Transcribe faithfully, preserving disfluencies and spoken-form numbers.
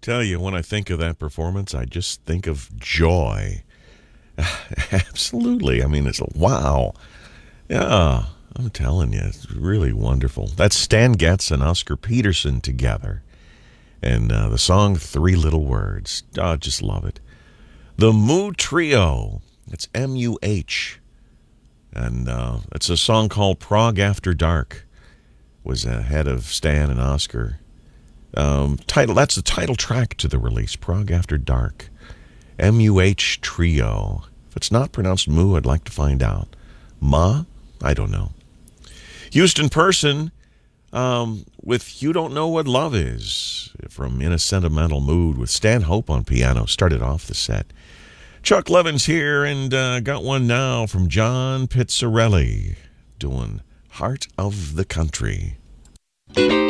Tell you, when I think of that performance, I just think of joy. Absolutely. I mean, it's a wow. Yeah, I'm telling you, it's really wonderful. That's Stan Getz and Oscar Peterson together. And uh, the song, Three Little Words. Oh, just love it. The Moo Trio. It's M U H. And uh, it's a song called Prague After Dark. Was ahead of Stan and Oscar. Um, title. That's the title track to the release, Prague After Dark. M U H Trio. If it's not pronounced Moo, I'd like to find out. Ma? I don't know. Houston Person um, with You Don't Know What Love Is from In a Sentimental Mood with Stan Hope on piano. Started off the set. Chuck Levin's here and uh, got one now from John Pizzarelli doing Heart of the Country.